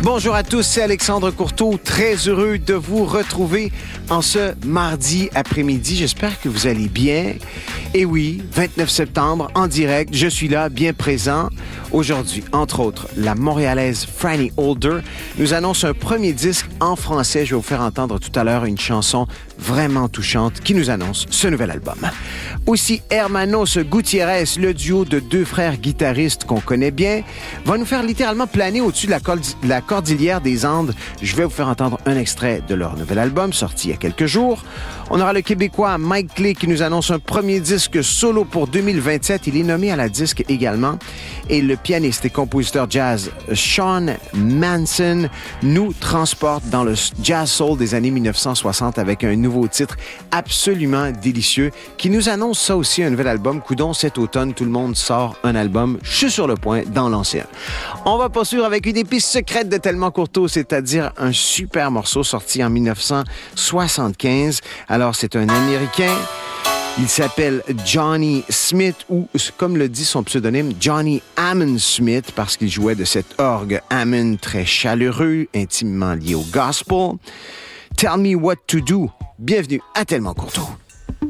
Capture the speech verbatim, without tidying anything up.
Bonjour à tous, c'est Alexandre Courteau, très heureux de vous retrouver en ce mardi après-midi. J'espère que vous allez bien. Et oui, vingt-neuf septembre, en direct, je suis là, bien présent. Aujourd'hui, entre autres, la Montréalaise Franny Holder nous annonce un premier disque en français. Je vais vous faire entendre tout à l'heure une chanson vraiment touchante qui nous annonce ce nouvel album. Aussi, Hermanos Gutiérrez, le duo de deux frères guitaristes qu'on connaît bien, va nous faire littéralement planer au-dessus de la, col- la cordillère des Andes. Je vais vous faire entendre un extrait de leur nouvel album, sorti il y a quelques jours. On aura le Québécois Mike Clay qui nous annonce un premier disque solo pour deux mille vingt-sept. Il est nommé à la disque également. Et le pianiste et compositeur jazz Sean Manson nous transporte dans le jazz soul des années dix-neuf cent soixante avec un nouveau titre absolument délicieux qui nous annonce ça aussi, un nouvel album. Coudon, cet automne, tout le monde sort un album. Je suis sur le point d'en lancer un. On va poursuivre avec une épice secrète de Tellement Courteau, c'est-à-dire un super morceau sorti en dix-neuf cent soixante-quinze. Alors, c'est un Américain. Il s'appelle Johnny Smith, ou comme le dit son pseudonyme, Johnny Hammond Smith, parce qu'il jouait de cet orgue Hammond très chaleureux, intimement lié au gospel. Tell Me What to Do. Bienvenue à Tellement Courteau.